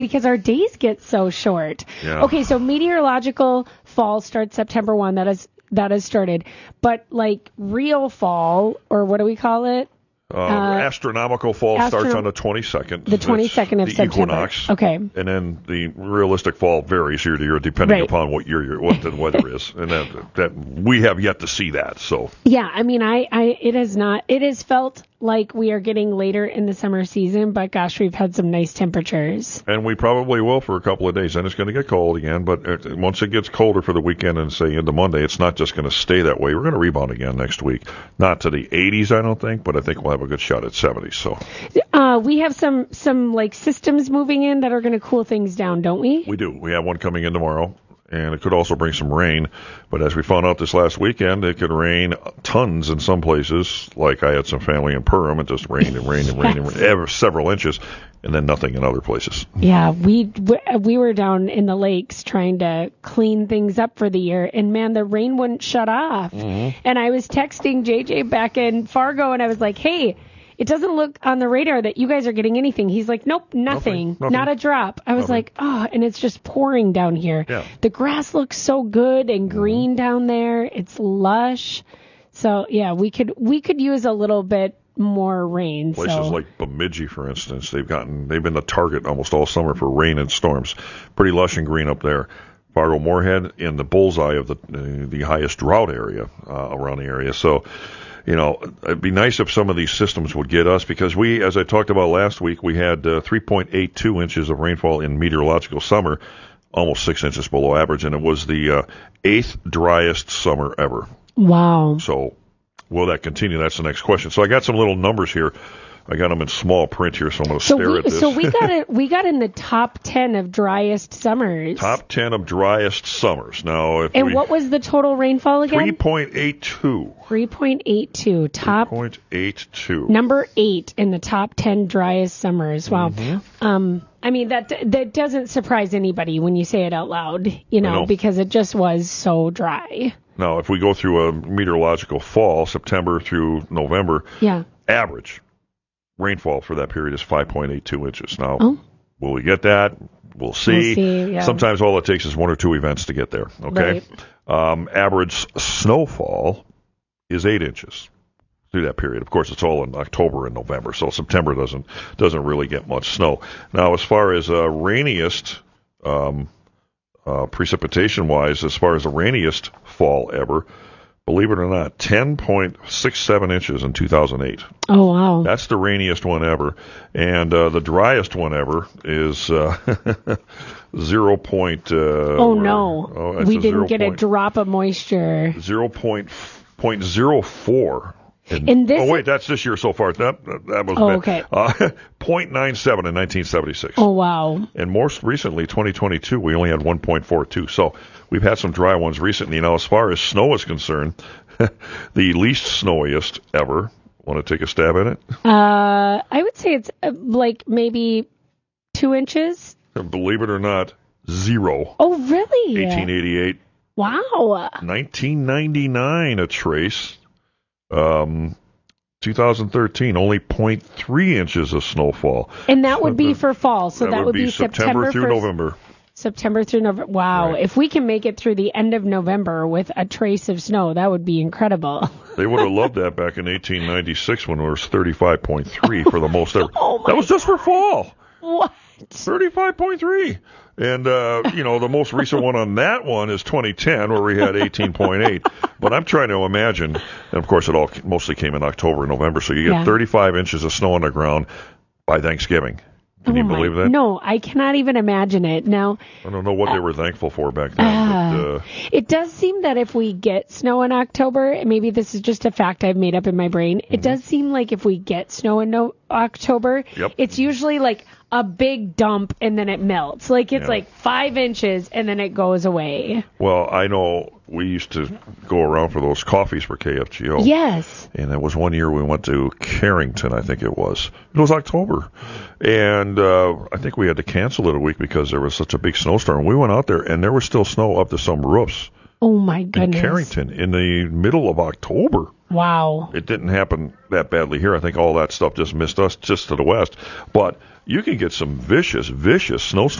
because our days get so short. Yeah. Okay, so meteorological fall starts September 1. That has started. But like real fall, or what do we call it? Astronomical fall starts on the 22nd. The 22nd of the September. Equinox. Okay. And then the realistic fall varies year to year depending upon what the weather is. And that we have yet to see that. So. Yeah, I mean, it has felt like we are getting later in the summer season, but gosh, we've had some nice temperatures. And we probably will for a couple of days. Then it's going to get cold again. But once it gets colder for the weekend and say into Monday, it's not just going to stay that way. We're going to rebound again next week. Not to the 80s, I don't think, but I think we'll have a good shot at 70s. So we have some like systems moving in that are going to cool things down, don't we? We do. We have one coming in tomorrow. And it could also bring some rain. But as we found out this last weekend, it could rain tons in some places. Like I had some family in Perham. It just rained and rained and rained and rained, several inches, and then nothing in other places. Yeah, we were down in the lakes trying to clean things up for the year, and man, the rain wouldn't shut off. Mm-hmm. And I was texting JJ back in Fargo, and I was like, hey, it doesn't look on the radar that you guys are getting anything. He's like, nope, nothing. Not a drop. I was like, and it's just pouring down here. Yeah. The grass looks so good and green down there. It's lush. So yeah, we could use a little bit more rain. Places like Bemidji, for instance, they've been the target almost all summer for rain and storms. Pretty lush and green up there. Fargo Moorhead in the bullseye of the highest drought area around the area. So. You know, it'd be nice if some of these systems would get us because we, as I talked about last week, we had 3.82 inches of rainfall in meteorological summer, almost 6 inches below average, and it was the 8th driest summer ever. Wow. So will that continue? That's the next question. So I got some little numbers here. I got them in small print here, so I'm going to stare at this. So we got in the top 10 of driest summers. Top 10 of driest summers. Now, what was the total rainfall again? 3.82. 3.82. Top. 3.82. Number 8 in the top 10 driest summers. Wow. Mm-hmm. I mean that doesn't surprise anybody when you say it out loud, because it just was so dry. Now, if we go through a meteorological fall, September through November, average rainfall for that period is 5.82 inches. Now, will we get that? We'll see. Yeah. Sometimes all it takes is one or two events to get there. Okay. Right. Average snowfall is 8 inches through that period. Of course, it's all in October and November, so September doesn't really get much snow. Now, as far as rainiest precipitation-wise, as far as the rainiest fall ever, believe it or not, 10.67 inches in 2008. Oh, wow. That's the rainiest one ever. And the driest one ever is 0. We didn't get a drop of moisture. 0.04. That's this year so far. That was okay. 0.97 in 1976. Oh, wow. And most recently, 2022, we only had 1.42. So we've had some dry ones recently. Now, as far as snow is concerned, the least snowiest ever. Want to take a stab at it? I would say it's like maybe 2 inches. Believe it or not, 0. Oh, really? 1888. Wow. 1999, a trace. 2013, only 0.3 inches of snowfall. And that would be for fall. So that would be September through November. September through November. Wow. Right. If we can make it through the end of November with a trace of snow, that would be incredible. They would have loved that back in 1896 when it was 35.3 for the most ever. That was just for fall. What? 35.3. And, the most recent one on that one is 2010 where we had 18.8. But I'm trying to imagine, and of course it all mostly came in October and November, so you get 35 inches of snow on the ground by Thanksgiving. Can you believe that? No, I cannot even imagine it. Now, I don't know what they were thankful for back then. But, it does seem that if we get snow in October, and maybe this is just a fact I've made up in my brain, it does seem like if we get snow in October, it's usually like a big dump and then it melts. Like it's like 5 inches and then it goes away. Well, I know we used to go around for those coffees for KFGO. Yes. And it was one year we went to Carrington, I think it was. It was October. And I think we had to cancel it a week because there was such a big snowstorm. We went out there and there was still snow up to some roofs. Oh, my goodness. In Carrington in the middle of October. Wow. It didn't happen that badly here. I think all that stuff just missed us just to the west. But you can get some vicious snowstorms